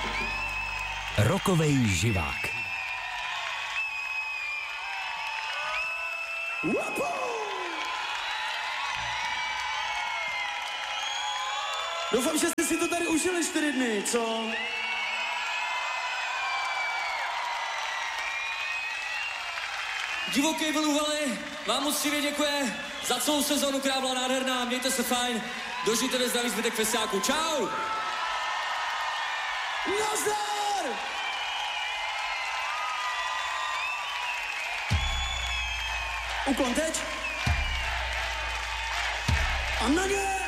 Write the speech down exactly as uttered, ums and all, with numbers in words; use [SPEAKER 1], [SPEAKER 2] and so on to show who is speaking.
[SPEAKER 1] Rokovej živák.
[SPEAKER 2] Doufám, že jste si to tady užili čtyři dny, co?
[SPEAKER 3] Divoký Vluvali, vám moc si děkuje za celou sezonu, která byla nádherná, mějte se fajn, dožijte ve zdraví zbytek festiáku, čau!
[SPEAKER 2] Nazdar! Uklon teď? A na ně!